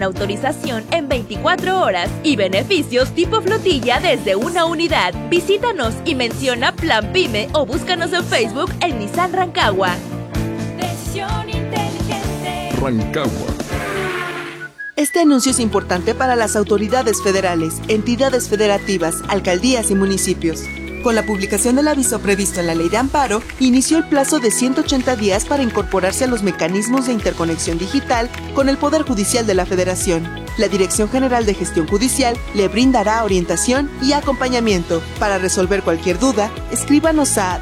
con autorización en 24 horas y beneficios tipo flotilla desde una unidad. Visítanos y menciona Plan Pyme o búscanos en Facebook en Nissan Rancagua. Decisión inteligente. Rancagua. Este anuncio es importante para las autoridades federales, entidades federativas, alcaldías y municipios. Con la publicación del aviso previsto en la Ley de Amparo, inició el plazo de 180 días para incorporarse a los mecanismos de interconexión digital con el Poder Judicial de la Federación. La Dirección General de Gestión Judicial le brindará orientación y acompañamiento. Para resolver cualquier duda, escríbanos a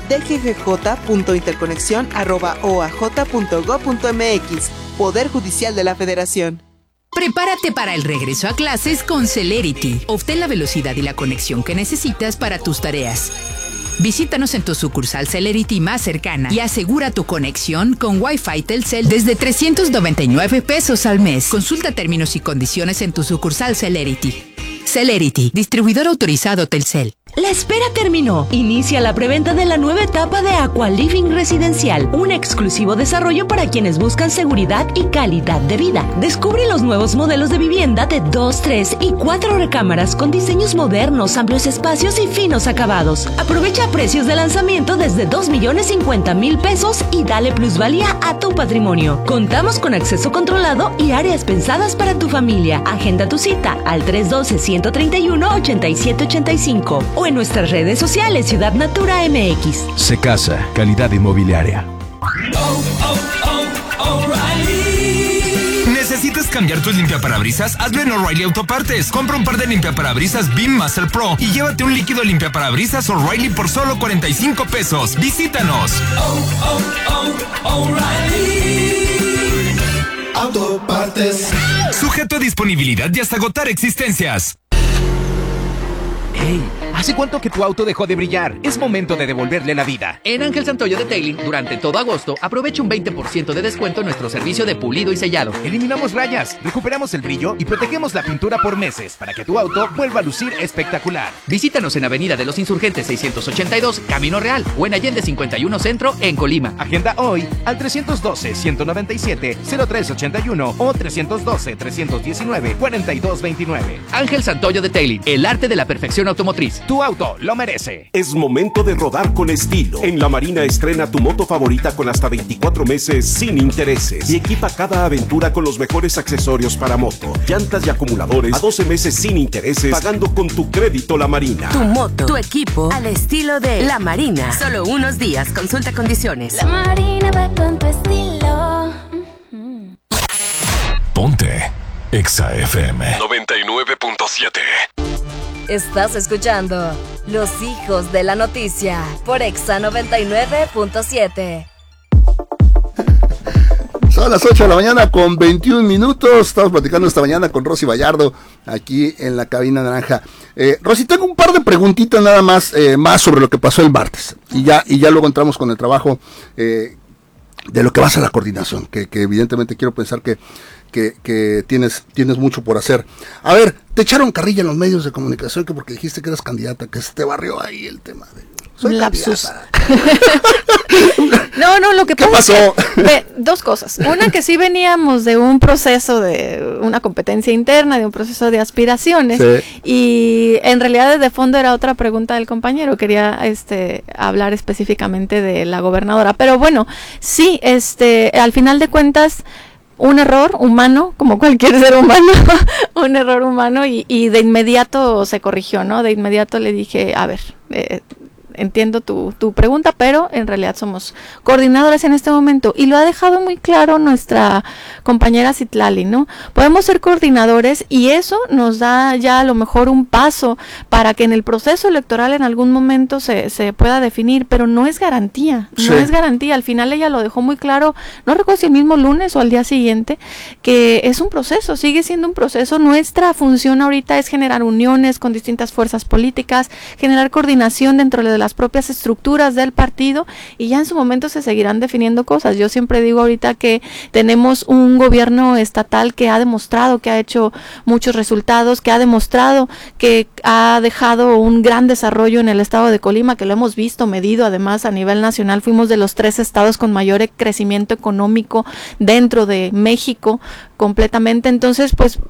dggj.interconexión@oaj.gov.mx. Poder Judicial de la Federación. Prepárate para el regreso a clases con Celerity. Obtén la velocidad y la conexión que necesitas para tus tareas. Visítanos en tu sucursal Celerity más cercana y asegura tu conexión con Wi-Fi Telcel desde 399 pesos al mes. Consulta términos y condiciones en tu sucursal Celerity. Celerity, distribuidor autorizado Telcel. La espera terminó. Inicia la preventa de la nueva etapa de Aqualiving Residencial, un exclusivo desarrollo para quienes buscan seguridad y calidad de vida. Descubre los nuevos modelos de vivienda de 2, 3 y 4 recámaras con diseños modernos, amplios espacios y finos acabados. Aprovecha precios de lanzamiento desde 2,050,000 pesos y dale plusvalía a tu patrimonio. Contamos con acceso controlado y áreas pensadas para tu familia. Agenda tu cita al 312-131-8785 o en nuestras redes sociales Ciudad Natura MX. Secasa, calidad inmobiliaria. ¿Necesitas cambiar tus limpiaparabrisas? Hazlo en O'Reilly Autopartes. Compra un par de limpiaparabrisas Beam Master Pro y llévate un líquido limpiaparabrisas O'Reilly por solo 45 pesos. ¡Visítanos! O'Reilly Autopartes. Sujeto a disponibilidad y hasta agotar existencias. ¡Hey! ¿Hace cuánto que tu auto dejó de brillar? Es momento de devolverle la vida. En Ángel Santoyo Detailing, durante todo agosto, aprovecha un 20% de descuento en nuestro servicio de pulido y sellado. Eliminamos rayas, recuperamos el brillo y protegemos la pintura por meses para que tu auto vuelva a lucir espectacular. Visítanos en Avenida de los Insurgentes 682, Camino Real, o en Allende 51 Centro, en Colima. Agenda hoy al 312-197-0381 o 312-319-4229. Ángel Santoyo Detailing, el arte de la perfección automotriz. Tu auto lo merece. Es momento de rodar con estilo. En La Marina estrena tu moto favorita con hasta 24 meses sin intereses y equipa cada aventura con los mejores accesorios para moto, llantas y acumuladores a 12 meses sin intereses, pagando con tu crédito La Marina. Tu moto, tu equipo, al estilo de La Marina. Solo unos días. Consulta condiciones. La Marina va con tu estilo. Ponte Exa FM 99.7. Estás escuchando Los Hijos de la Noticia por Exa 99.7. Son las 8 de la mañana con 21 minutos. Estamos platicando esta mañana con Rosy Vallardo aquí en la cabina naranja. Rosy, tengo un par de preguntitas nada más, más sobre lo que pasó el martes. Y ya luego entramos con el trabajo de lo que va a ser la coordinación, que evidentemente quiero pensar que tienes mucho por hacer. A ver, te echaron carrilla en los medios de comunicación que porque dijiste que eras candidata, que se te barrió ahí el tema de... Soy lapsus. No, lo que pasa pasó? Es que, dos cosas. Una, que sí veníamos de un proceso de una competencia interna, de un proceso de aspiraciones, sí. Y en realidad de fondo era otra pregunta del compañero. Quería hablar específicamente de la gobernadora. Pero bueno, sí, al final de cuentas, un error humano, como cualquier ser humano, un error humano, y de inmediato se corrigió, ¿no? De inmediato le dije, a ver, entiendo tu pregunta, pero en realidad somos coordinadores en este momento, y lo ha dejado muy claro nuestra compañera Citlali, ¿no? Podemos ser coordinadores y eso nos da ya a lo mejor un paso para que en el proceso electoral en algún momento se pueda definir, pero no es garantía, sí. No es garantía. Al final ella lo dejó muy claro, no recuerdo si el mismo lunes o al día siguiente, que es un proceso, sigue siendo un proceso. Nuestra función ahorita es generar uniones con distintas fuerzas políticas, generar coordinación dentro de las propias estructuras del partido, y ya en su momento se seguirán definiendo cosas. Yo siempre digo ahorita que tenemos un gobierno estatal que ha demostrado que ha hecho muchos resultados, que ha demostrado que ha dejado un gran desarrollo en el estado de Colima, que lo hemos visto medido además a nivel nacional. Fuimos de los 3 estados con mayor crecimiento económico dentro de México completamente. Entonces, pues